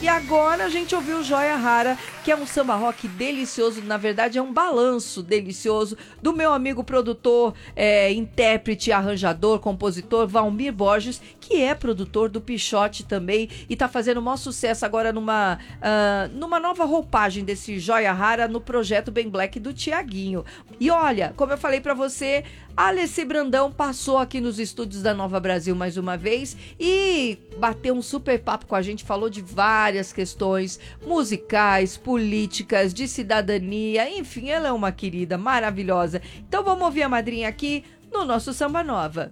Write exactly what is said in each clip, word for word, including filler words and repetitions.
E agora a gente ouviu o Joia Rara, que é um samba rock delicioso, na verdade é um balanço delicioso do meu amigo produtor, é, intérprete, arranjador, compositor Valmir Borges, que é produtor do Pichote também e tá fazendo o maior sucesso agora numa, uh, numa nova roupagem desse Joia Rara no projeto Bem Black do Tiaguinho. E olha, como eu falei pra você, a Alessi Brandão passou aqui nos estúdios da Nova Brasil mais uma vez e bateu um super papo com a gente, falou de várias questões musicais, políticas, de cidadania, enfim, ela é uma querida maravilhosa. Então vamos ouvir a madrinha aqui no nosso Samba Nova.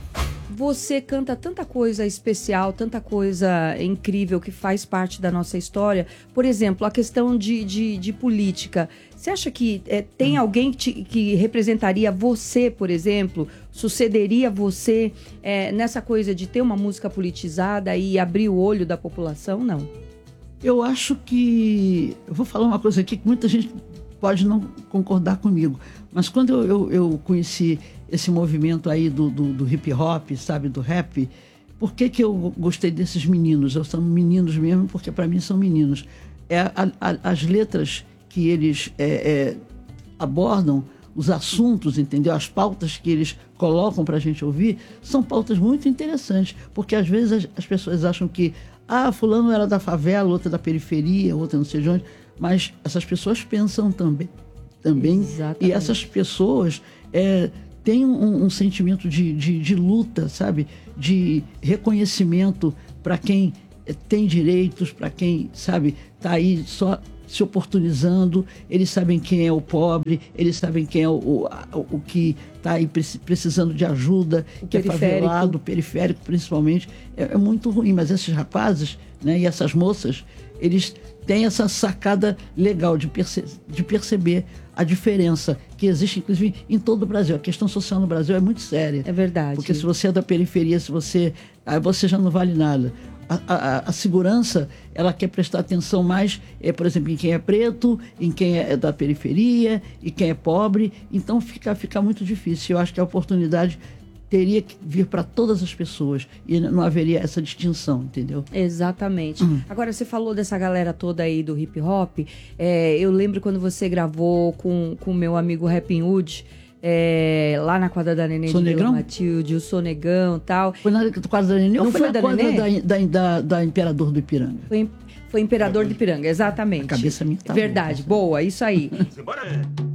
Você canta tanta coisa especial, tanta coisa incrível que faz parte da nossa história. Por exemplo, a questão de, de, de política. Você acha que é, tem alguém que, te, que representaria você, por exemplo, sucederia você é, nessa coisa de ter uma música politizada e abrir o olho da população? Não. Eu acho que... Eu vou falar uma coisa aqui que muita gente pode não concordar comigo. Mas quando eu, eu, eu conheci esse movimento aí do, do, do hip hop, sabe, do rap, por que que eu gostei desses meninos? Eu são meninos mesmo, porque para mim são meninos. É a, a, as letras que eles é, é, abordam, os assuntos, entendeu? As pautas que eles colocam para a gente ouvir, são pautas muito interessantes, porque às vezes as, as pessoas acham que ah, fulano era da favela, outra da periferia, outra não sei de onde, mas essas pessoas pensam também. também e essas pessoas é, têm um, um sentimento de, de, de luta, sabe? De reconhecimento para quem tem direitos, para quem, sabe, está aí só se oportunizando. Eles sabem quem é o pobre, eles sabem quem é o, o, o que está aí precisando de ajuda, o que periférico. É favelado, o periférico principalmente. É, é muito ruim, mas esses rapazes, né, e essas moças, eles têm essa sacada legal de, perce de perceber a diferença que existe, inclusive, em todo o Brasil. A questão social no Brasil é muito séria. É verdade. Porque se você é da periferia, se você, aí você já não vale nada. A, a, a segurança, ela quer prestar atenção mais, é, por exemplo, em quem é preto, em quem é da periferia, e quem é pobre. Então fica, fica muito difícil. Eu acho que a oportunidade teria que vir para todas as pessoas e não haveria essa distinção, entendeu? Exatamente. Uhum. Agora, você falou dessa galera toda aí do hip hop. É, eu lembro quando você gravou com o meu amigo Rapping Hood, é, lá na quadra da Nenê de Vila Matilde, o Sonegão e tal. Foi na quadra da Nenê ou foi, foi na da quadra Nenê? Da, da, da, da Imperador do Ipiranga? Foi, foi Imperador do Ipiranga, exatamente. A cabeça minha tá Verdade, boa, boa, isso aí.